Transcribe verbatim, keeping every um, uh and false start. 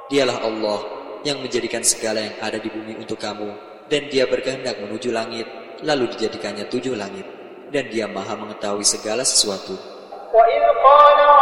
Dialah Allah yang menjadikan segala yang ada di bumi untuk kamu, dan Dia berkehendak menuju langit, lalu dijadikannya tujuh langit, dan Dia Maha mengetahui segala sesuatu.